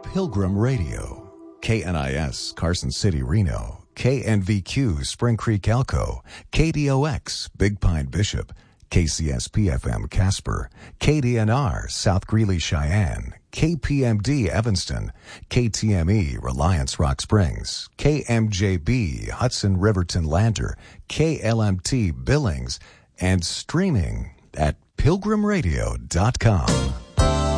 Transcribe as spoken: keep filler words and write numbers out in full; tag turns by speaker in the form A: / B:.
A: Pilgrim Radio. K N I S, Carson City, Reno. K N V Q, Spring Creek, Elko. K D O X, Big Pine, Bishop. K C S P F M, Casper. K D N R, South Greeley, Cheyenne. K P M D, Evanston. K T M E, Reliance, Rock Springs. K M J B, Hudson, Riverton, Lander. K L M T, Billings. And streaming at pilgrim radio dot com.